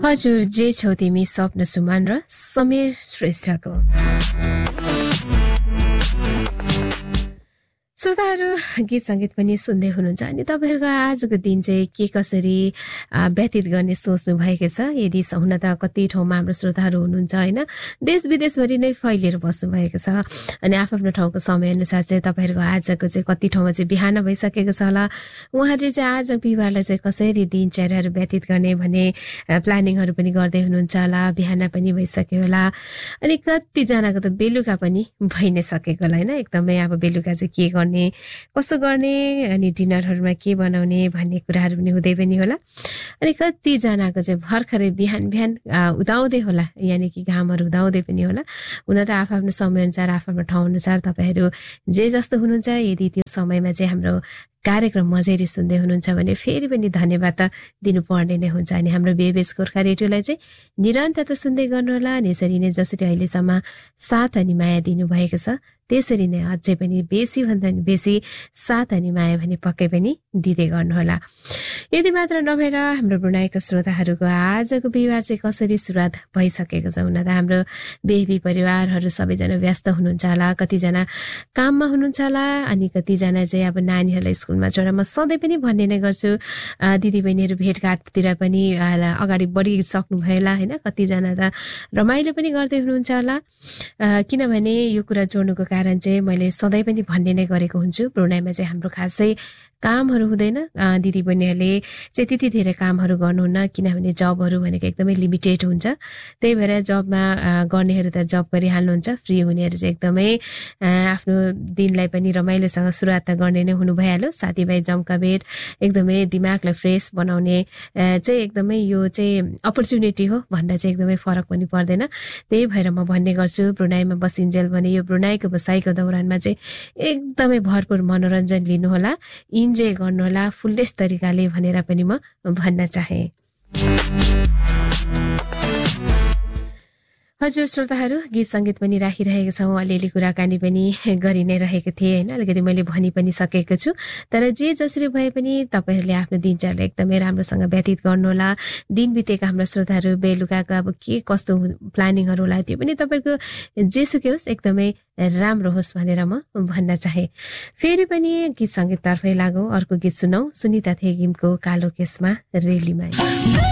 हजुर जे छौ तिमी स्वप्न सुमन र समीर श्रेष्ठको। श्रोताहरू गीत सङ्गीत पनि सुन्दै हुनुहुन्छ अनि तपाईँहरूको आजको दिन चाहिँ के कसरी व्यतीत गर्ने सोच्नु भएको छ। यदि हुन त कति ठाउँमा हाम्रो श्रोताहरू हुनुहुन्छ होइन, देश विदेशभरि नै फैलिएर बस्नु भएको छ अनि आफ्नो ठाउँको समयअनुसार चाहिँ तपाईँहरूको आजको चाहिँ कति ठाउँमा चाहिँ बिहान भइसकेको छ होला। उहाँहरूले चाहिँ आज बिहिबारलाई चाहिँ कसरी दिनचर्याहरू व्यतीत गर्ने भन्ने प्लानिङहरू पनि गर्दै हुनुहुन्छ होला। बिहान पनि भइसक्यो होला अनि कतिजनाको त बेलुका पनि भइ नै सकेको होला होइन। एकदमै अब बेलुका चाहिँ के गर्ने, कसो गर्ने अनि डिनरहरूमा के बनाउने भन्ने कुराहरू पनि हुँदै पनि होला। अनि कतिजनाको चाहिँ भर्खरै बिहान बिहान उदाउँदै होला, यानि कि घामहरू उदाउँदै पनि होला। हुन त आफ्नो समयअनुसार आफ्नो ठाउँ अनुसार तपाईँहरू जे जस्तो हुनुहुन्छ, यदि त्यो समयमा चाहिँ हाम्रो कार्यक्रम मजेरी सुन्दै हुनुहुन्छ भने फेरि पनि धन्यवाद त दिनुपर्ने नै हुन्छ। अनि हाम्रो बेबेस गोर्खा रेडियोलाई चाहिँ निरन्तर त सुन्दै गर्नुहोला। अनि यसरी नै जसरी अहिलेसम्म साथ अनि माया दिनुभएको छ त्यसरी नै अझै पनि बेसी भन्दा पनि बेसी साथ अनि माया भने पक्कै पनि दिँदै गर्नुहोला। यति मात्र नभएर हाम्रो ब्रुनाईको श्रोताहरूको आजको बिहिबार चाहिँ कसरी सुरुवात भइसकेको छ। हुन त हाम्रो बेबी परिवारहरू सबैजना व्यस्त हुनुहुन्छ होला, कतिजना काममा हुनुहुन्छ होला अनि कतिजना चाहिँ अब नानीहरूलाई स्कुलमा छोडेर म सधैँ पनि भन्ने नै गर्छु दिदीबहिनीहरू भेटघाटतिर पनि अगाडि बढिसक्नु भयो होला होइन। कतिजना त रमाइलो पनि गर्दै हुनुहुन्छ होला, किनभने यो कुरा जोड्नुको कारण चाहिँ मैले सधैँ पनि भन्ने नै गरेको हुन्छु, ब्रुनाईमा चाहिँ हाम्रो खासै कामहरू हुँदैन। दिदीबहिनीहरूले चाहिँ त्यति धेरै कामहरू गर्नुहुन्न, किनभने जबहरू भनेको एकदमै लिमिटेड हुन्छ। त्यही भएर जबमा गर्नेहरू त जब गरिहाल्नुहुन्छ, फ्री हुनेहरू चाहिँ एकदमै आफ्नो दिनलाई पनि रमाइलोसँग सुरुवात त गर्ने नै हुनु भइहाल्यो। साथीभाइ जम्का भेट एकदमै दिमागलाई फ्रेस बनाउने चाहिँ एकदमै यो चाहिँ अपर्च्युनिटी हो भन्दा चाहिँ एकदमै फरक पनि पर्दैन। त्यही भएर म भन्ने गर्छु ब्रुनाईमा बसिन्जेल भने यो ब्रुनाईको बसाइको दौरानमा चाहिँ एकदमै भरपुर मनोरञ्जन लिनुहोला, इन्जोय गर्नुहोला फुल्लेस तरिकाले भनेर पनि म भन्न चाहे। हजुर श्रोताहरू गीत सङ्गीत पनि राखिरहेको छौँ, अलिअलि कुराकानी पनि गरि नै रहेको थिएँ होइन। अलिकति मैले भनि पनि सकेको छु, तर जे जसरी भए पनि तपाईँहरूले आफ्नो दिनचर्या एकदमै राम्रोसँग व्यतीत गर्नुहोला। दिन बितेका हाम्रा श्रोताहरू बेलुकाको अब के कस्तो प्लानिङहरू होला त्यो पनि तपाईँको जेसुकै होस् एकदमै राम्रो होस् भनेर म भन्न चाहे। फेरि पनि गीत सङ्गीततर्फै लागौँ, अर्को गीत सुनौ सुनिता थेगिमको कालो केसमा रेलीमा।